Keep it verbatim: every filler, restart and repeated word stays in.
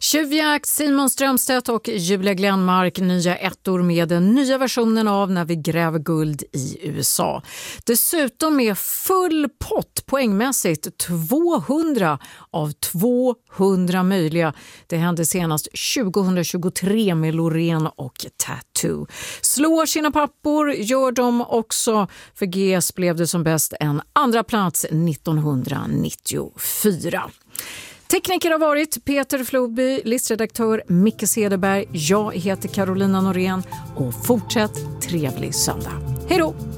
Tjuvjakt, Simon Strömstedt och Julia Glenmark, nya ettor med den nya versionen av När vi gräver guld i U S A. Dessutom är full pott poängmässigt tvåhundra av tvåhundra möjliga. Det hände senast tjugohundratjugotre med Loreen och Tattoo. Slår sina pappor gör de också. För G S blev det som bäst en andra plats nittonhundranittiofyra. Tekniker har varit Peter Flodby, listredaktör Micke Cederberg. Jag heter Carolina Norén och fortsätt trevlig söndag. Hej då!